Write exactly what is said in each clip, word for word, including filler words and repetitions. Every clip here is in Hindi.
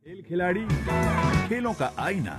खेल खिलाड़ी, खेलों का आईना।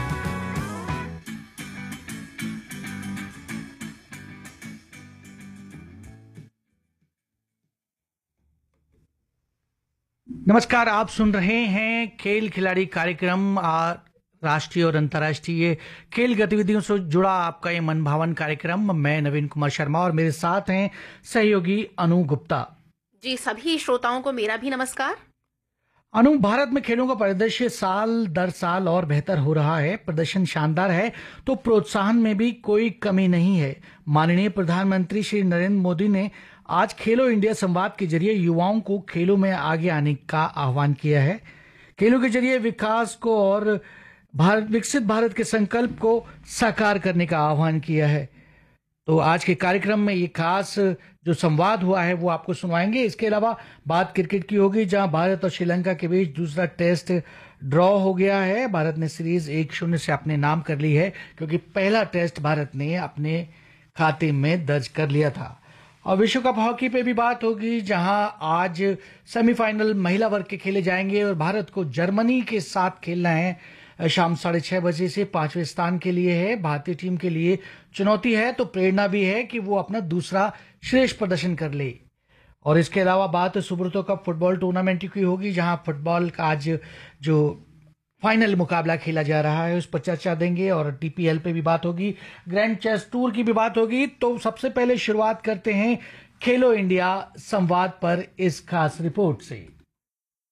नमस्कार, आप सुन रहे हैं खेल खिलाड़ी कार्यक्रम। आ, राष्ट्रीय और अंतर्राष्ट्रीय खेल गतिविधियों से जुड़ा आपका ये मनभावन कार्यक्रम। मैं नवीन कुमार शर्मा और मेरे साथ हैं सहयोगी अनु गुप्ता। जी, सभी श्रोताओं को मेरा भी नमस्कार। अनु, भारत में खेलों का परिदृश्य साल दर साल और बेहतर हो रहा है। प्रदर्शन शानदार है तो प्रोत्साहन में भी कोई कमी नहीं है। माननीय प्रधानमंत्री श्री नरेंद्र मोदी ने आज खेलो इंडिया संवाद के जरिए युवाओं को खेलों में आगे आने का आह्वान किया है। खेलों के जरिए विकास को और भारत विकसित भारत के संकल्प को साकार करने का आह्वान किया है। तो आज के कार्यक्रम में ये खास जो संवाद हुआ है वो आपको सुनवाएंगे। इसके अलावा बात क्रिकेट की होगी, जहां भारत और श्रीलंका के बीच दूसरा टेस्ट ड्रॉ हो गया है। भारत ने सीरीज एक शून्य से अपने नाम कर ली है, क्योंकि पहला टेस्ट भारत ने अपने खाते में दर्ज कर लिया था। और विश्व कप हॉकी पे भी बात होगी, जहां आज सेमीफाइनल महिला वर्ग के खेले जाएंगे और भारत को जर्मनी के साथ खेलना है। शाम साढ़े छह बजे से पांचवें स्थान के लिए है। भारतीय टीम के लिए चुनौती है तो प्रेरणा भी है कि वो अपना दूसरा श्रेष्ठ प्रदर्शन कर ले। और इसके अलावा बात सुब्रतो कप फुटबॉल टूर्नामेंट की होगी, जहां फुटबॉल का आज जो फाइनल मुकाबला खेला जा रहा है उस पर चर्चा देंगे। और टीपीएल पे भी बात होगी, ग्रैंड चेस टूर की भी बात होगी। तो सबसे पहले शुरुआत करते हैं खेलो इंडिया संवाद पर इस खास रिपोर्ट से।